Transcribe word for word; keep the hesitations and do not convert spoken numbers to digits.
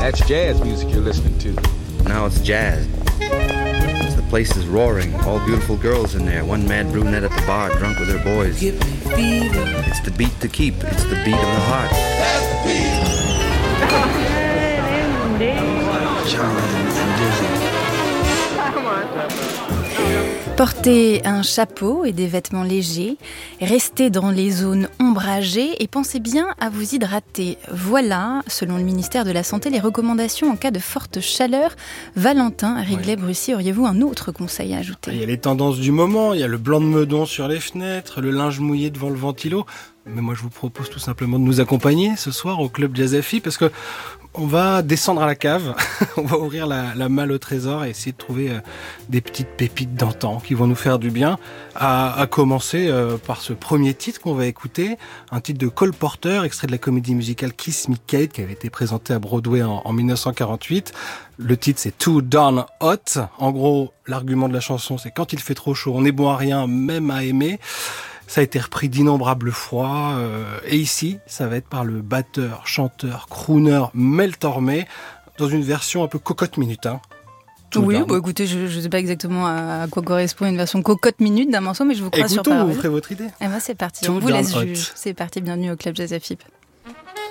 That's jazz music you're listening to. Now it's jazz. The place is roaring. All beautiful girls in there. One mad brunette at the bar, drunk with her boys. Give me fever. It's the beat to keep. It's the beat of the heart. That's the beat. Charlie and Dizzy. Portez un chapeau et des vêtements légers, restez dans les zones ombragées et pensez bien à vous hydrater. Voilà, selon le ministère de la Santé, les recommandations en cas de forte chaleur. Valentin Riglet-Brussy, auriez-vous un autre conseil à ajouter ? Il y a les tendances du moment, il y a le blanc de meudon sur les fenêtres, le linge mouillé devant le ventilo. Mais moi, je vous propose tout simplement de nous accompagner ce soir au Club Jazz F I parce que on va descendre à la cave, on va ouvrir la, la malle au trésor et essayer de trouver euh, des petites pépites d'antan qui vont nous faire du bien. À, à commencer euh, par ce premier titre qu'on va écouter, un titre de Cole Porter, extrait de la comédie musicale Kiss Me Kate qui avait été présentée à Broadway en, en dix-neuf cent quarante-huit. Le titre c'est Too Darn Hot. En gros, l'argument de la chanson c'est quand il fait trop chaud, on est bon à rien, même à aimer. Ça a été repris d'innombrables fois. Euh, et ici, ça va être par le batteur, chanteur, crooner Mel Tormé, dans une version un peu cocotte minute. Hein. Oui, bah écoutez, je ne sais pas exactement à quoi correspond une version cocotte minute d'un morceau, mais je vous crois Écoutons, sur parole. vous ferez votre idée. Eh ben c'est parti, Too on vous laisse Darn juger. Hot. C'est parti, bienvenue au Club Jazz F I P.